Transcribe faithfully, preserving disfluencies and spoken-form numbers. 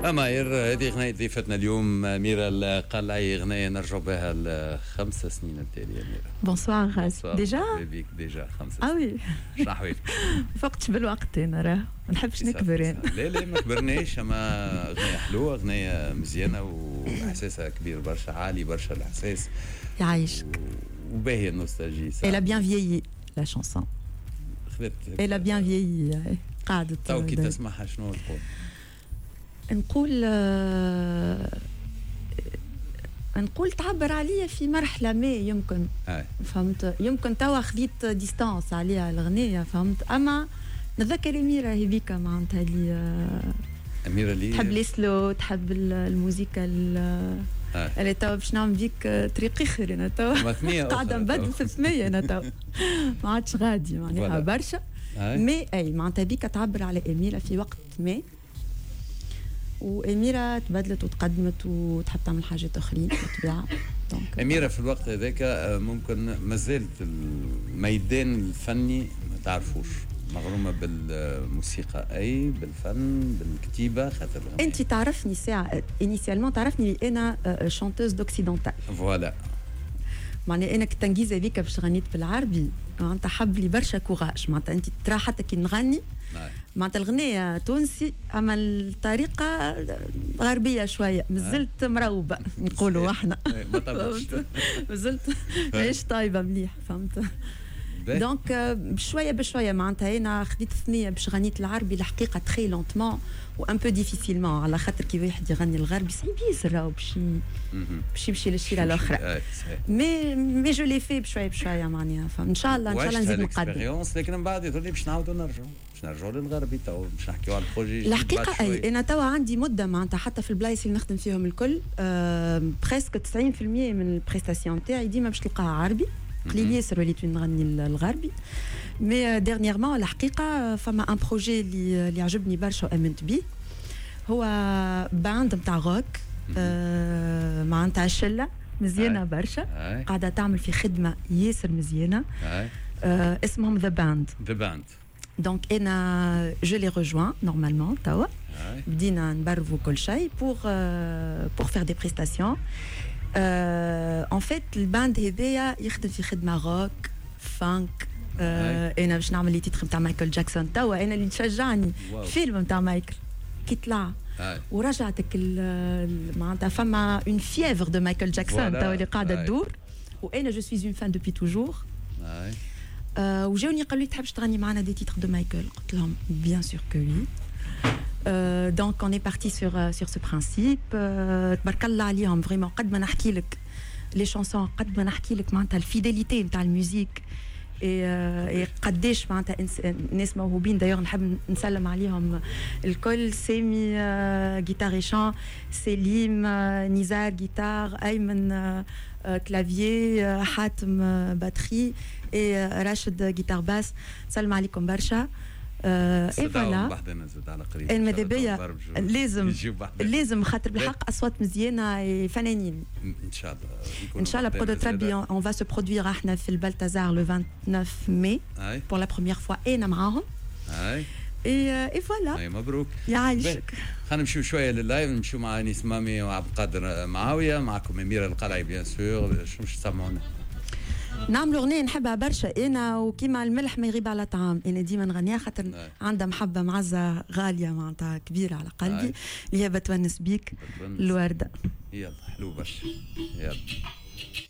أما هذه غنية ضيفتنا اليوم أميرة القلعي، غنية نرجع بها الخمس سنين التالية. أميرة بونسوار غازي. ديجا بيك ديجا خمس سنين. اه وي شنو أحوالك؟ فقتش بالوقت أنا راه ما نحبش نكبر أنا. لا لا ما كبرناش، أما غنية حلوة، غنية مزيانة وإحساسها كبير برشا، عالي برشا الإحساس. يعيشك. وباهية النوستالجي. Elle a bien vieilli la chanson. Elle a bien vieilli. قاعدة تو كي تسمعها شنو تقول؟ نقول آه نقول تعبر عليا في مرحلة ما يمكن. آه. فهمت، يمكن توا خذيت ديستانس عليها الغنية، فهمت. أما نتذكر أميرة هذيك معناتها اللي آه أميرة اللي تحب لي سلو، تحب الموسيقى آه. اللي توا باش نعمل بيك طريق اخر. انا توا قاعده نبدل في ثمانية. انا توا ما عادش غادي معناها برشا. مي اي معناتها بيك تعبر على أميرة في وقت ما، وأميرة تبدلت وتقدمت وتحب تعمل حاجات أخرين بالطبيعة. أميرة في الوقت هذاك ممكن ما زالت الميدان الفني ما تعرفوش، مغرومة بالموسيقى أي بالفن بالكتيبة خاطر أنت تعرفني ساعة إنيسيالمون، تعرفني أنا شانتوز دوكسيدونتال. فوالا معناها أنا كنت نجيزة بيك باش غنيت بالعربي، معناتها حب لي برشا كوراج. معناتها أنت ترى حتى كي نغني معناتها الغنية تونسي أما الطريقة غربية شوية، مازلت مروبة نقولوا احنا. مازلت ماهيش طايبة مليح، فهمت. دونك بشوية بشوية معناتها أنا خديت ثنية باش غنيت العربي الحقيقة تخي لونتمون وان بو ديفيسيلمون، على خاطر كي واحد يغني الغربي صعيب ياسر راهو باش باش يمشي للشيرة الأخرى. مي مي جو لي في بشوية بشوية معناها، فإن شاء الله إن شاء الله نزيد نقدم. لكن من بعد يقول لي باش نعاودوا نرجعوا باش نرجعوا للغربي، تو باش نحكيوا على البروجي الحقيقة. أي أنا توا عندي مدة معناتها حتى في البلايص اللي نخدم فيهم الكل أه بريسك تسعين بالمية من البريستاسيون تاعي ديما باش تلقاها عربي. قليل ياسر وليت نغني الغربي. مي ديرنييرمون الحقيقه فما ان بروجي اللي اللي عجبني برشا وامنت بيه، هو باند نتاع روك آه معناتها شله مزيانه برشا، قاعده تعمل في خدمه ياسر مزيانه. آه اسمهم ذا باند. ذا باند دونك انا جو لي ريجوان نورمالمون توا بدينا نبرفوا كل شيء بور بور فير دي بريستاسيون. ان فيت الباند هذايا يخدم في خدمه روك فانك. آه انا باش نعمل لي تيتر نتاع مايكل جاكسون توا، انا اللي تشجعني فيلم نتاع مايكل كي طلع ورجعتك معناتها فما اون فيفر دو مايكل جاكسون توا اللي قاعده تدور، وانا جو سويز اون فان دوبي توجور. آه وجاوني قالوا لي تحبش تغني معنا دي تيتر دو مايكل؟ قلت لهم بيان سور كو وي. Euh, donc on est parti sur euh, sur ce principe. تبارك الله عليهم فريمون، قد ما نحكي لك لي شانسون قد ما نحكي لك معناتها الفيداليتي نتاع الميوزيك اي قداش معناتها ناس موهوبين. دايوغ نحب نسلم عليهم الكل، سامي جيتار شان، سليم نزار جيتار، ايمن كلافيي، حاتم باتري، اي راشد جيتار باس. نسلم عليكم برشا. اي فوالا الماذا بيا لازم لازم خاطر بالحق اصوات مزيانه فنانين. ان شاء الله ان شاء الله بقدرة ربي اون فا سو برودوير احنا في البالتازار لو تسعة وعشرين ماي بور لا بروميير فوا انا معاهم. اي اي فوالا. اي مبروك يعيشك. خلينا نمشيو شويه لللايف، نمشيو مع انيس مامي وعبد القادر معاويه، معكم أميرة القلعي بيان سور. شنو باش تسمعونا؟ نعمل أغنية نحبها برشا أنا، وكيما الملح ما يغيب على طعام أنا ديما نغنيها خاطر عندها محبة معزة غالية معناتها كبيرة على قلبي، اللي هي بتونس بيك الوردة. يلا حلو برشا يلا.